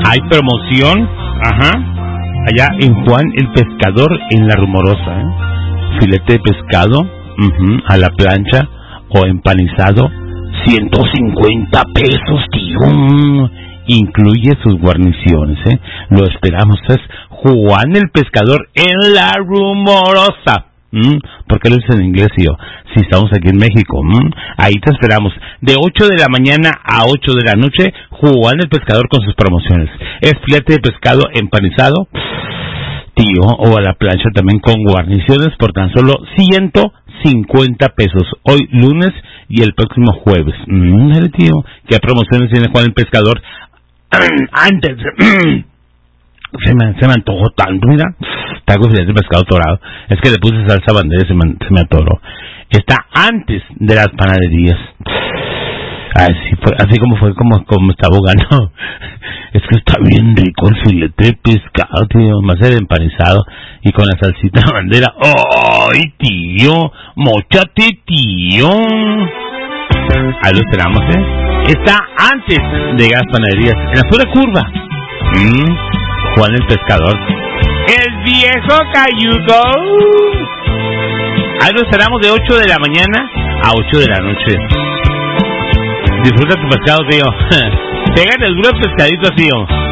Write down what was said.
Hay promoción, allá en Juan el Pescador, en La Rumorosa, filete de pescado, a la plancha o empanizado, 150 pesos, tío. Incluye sus guarniciones, Lo esperamos, es Juan el Pescador en La Rumorosa. ¿Por qué lo dices en inglés, tío? Si estamos aquí en México, ahí te esperamos. De 8 de la mañana a 8 de la noche, Juan el Pescador con sus promociones. Es filete de pescado empanizado, tío, o a la plancha también con guarniciones por tan solo 150 pesos. Hoy lunes y el próximo jueves. Tío, ¿qué promociones tiene Juan el Pescador? Antes... Se me antojó tanto, mira, tacos de pescado torado. Es que le puse salsa bandera y se me atoró. Está antes de las panaderías. Así como está ahogando. Es que está bien rico el filete de pescado, tío. Más el empanizado y con la salsita bandera. ¡Ay, tío! ¡Móchate, tío! Ahí lo esperamos, Está antes de las panaderías, en la pura curva. Juan el Pescador, el viejo cayuco. Ahí lo esperamos de 8 de la mañana a 8 de la noche. Disfruta tu pescado, tío. Pégate el duro pescadito, tío.